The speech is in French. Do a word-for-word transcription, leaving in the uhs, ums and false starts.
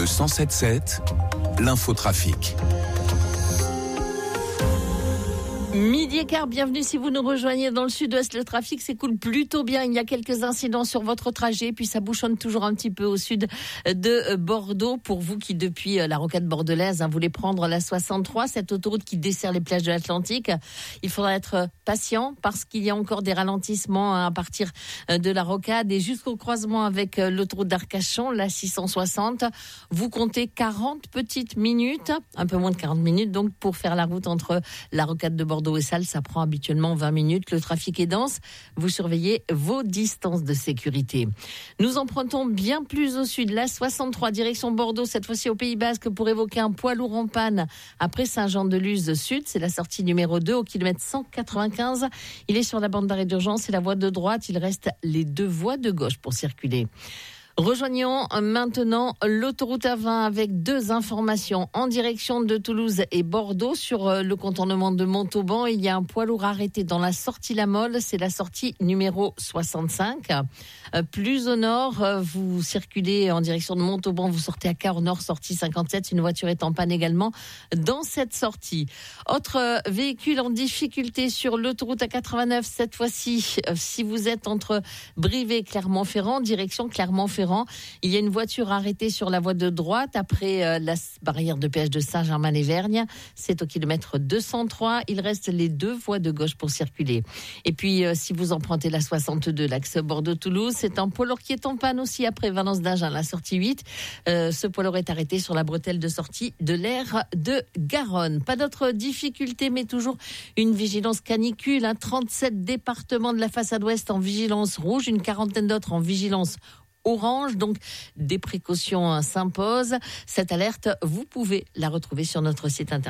Le cent sept sept, l'infotrafic. Midi et quart, bienvenue si vous nous rejoignez dans le sud-ouest. Le trafic s'écoule plutôt bien. Il y a quelques incidents sur votre trajet, puis ça bouchonne toujours un petit peu au sud de Bordeaux. Pour vous qui, depuis la rocade bordelaise, hein, voulez prendre la soixante-trois, cette autoroute qui dessert les plages de l'Atlantique, il faudra être patient parce qu'il y a encore des ralentissements hein, à partir de la rocade et jusqu'au croisement avec l'autoroute d'Arcachon, la six cent soixante. Vous comptez quarante petites minutes, un peu moins de quarante minutes, donc pour faire la route entre la rocade de Bordeaux et Salles, ça prend habituellement vingt minutes. Le trafic est dense. Vous surveillez vos distances de sécurité. Nous empruntons bien plus au sud, la soixante-trois, direction Bordeaux, cette fois-ci au Pays Basque, pour évoquer un poids lourd en panne après Saint-Jean-de-Luz Sud. C'est la sortie numéro deux au kilomètre cent quatre-vingt-quinze. Il est sur la bande d'arrêt d'urgence et la voie de droite. Il reste les deux voies de gauche pour circuler. Rejoignons maintenant l'autoroute A vingt avec deux informations en direction de Toulouse et Bordeaux. Sur le contournement de Montauban, il y a un poids lourd arrêté dans la sortie La Mole, c'est la sortie numéro soixante-cinq. Plus au nord, vous circulez en direction de Montauban, vous sortez à Cahors Nord, sortie cinquante-sept. Une voiture est en panne également dans cette sortie. Autre véhicule en difficulté sur l'autoroute A quatre-vingt-neuf, cette fois-ci, si vous êtes entre Brive et Clermont-Ferrand, direction Clermont-Ferrand, il y a une voiture arrêtée sur la voie de droite après euh, la barrière de péage de Saint-Germain-les-Vergnes. C'est au kilomètre deux cent trois. Il reste les deux voies de gauche pour circuler. Et puis, euh, si vous empruntez la soixante-deux, l'axe Bordeaux-Toulouse, c'est un poids lourd qui est en panne aussi après Valence d'Agen, la sortie huit. Euh, ce poids lourd est arrêté sur la bretelle de sortie de l'aire de Garonne. Pas d'autres difficultés, mais toujours une vigilance canicule. Hein. trente-sept départements de la façade ouest en vigilance rouge, une quarantaine d'autres en vigilance orange, donc des précautions s'imposent. Cette alerte, vous pouvez la retrouver sur notre site internet.